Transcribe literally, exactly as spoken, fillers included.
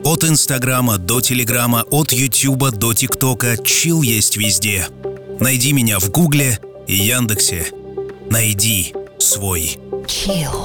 От Инстаграма до Телеграма, от Ютуба до ТикТока. Чилл есть везде. Найди меня в Гугле и Яндексе. Найди свой Chill.